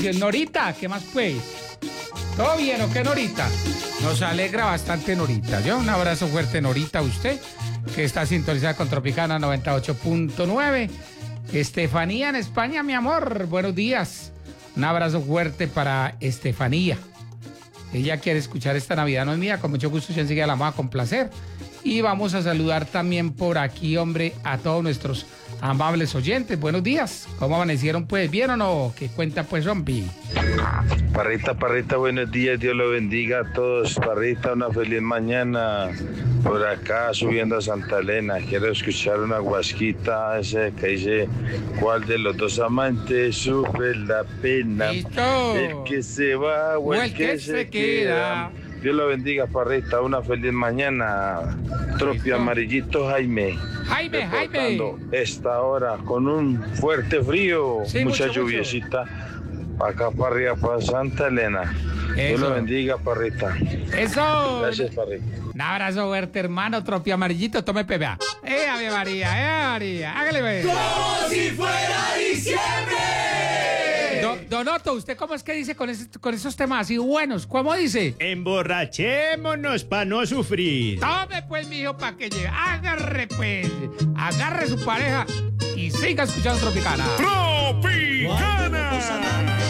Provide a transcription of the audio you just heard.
bendición. Norita, ¿qué más pues? ¿Todo bien o qué, Norita? Nos alegra bastante, Norita. Yo un abrazo fuerte, Norita, a usted, que está sintonizada con Tropicana 98.9. Estefanía en España, mi amor, buenos días. Un abrazo fuerte para Estefanía. Ella quiere escuchar esta Navidad, no es mía, con mucho gusto, ya enseguida la vamos a complacer. Y vamos a saludar también por aquí, hombre, a todos nuestros amables oyentes. Buenos días. ¿Cómo amanecieron, pues? ¿Bien o no? ¿Qué cuenta, pues, zombie? Parrita, buenos días. Dios lo bendiga a todos. Parrita, una feliz mañana. Por acá, subiendo a Santa Elena. Quiero escuchar una guasquita ese que dice: ¿cuál de los dos amantes sufre la pena? ¡Listo! ¿El que se va o el que se queda? Dios lo bendiga, Parrita. Una feliz mañana. Tropio amarillito Jaime. Jaime. Esta hora con un fuerte frío, Sí, mucha mucho. lluviecita. Acá para arriba, para Santa Elena. Dios Eso. lo bendiga, Parrita. ¡Eso! Gracias, Parrita. Un abrazo fuerte, hermano. Tropio amarillito, tome PBA. Ave María! Hágale, ve. ¡Como si fuera diciembre! Donoto, ¿usted cómo es que dice con esos temas así buenos? ¿Cómo dice? Emborrachémonos pa' no sufrir. Tome pues, mijo, pa' que lleve. Agarre pues. Agarre su pareja y siga escuchando Tropicana. ¡Tropicana!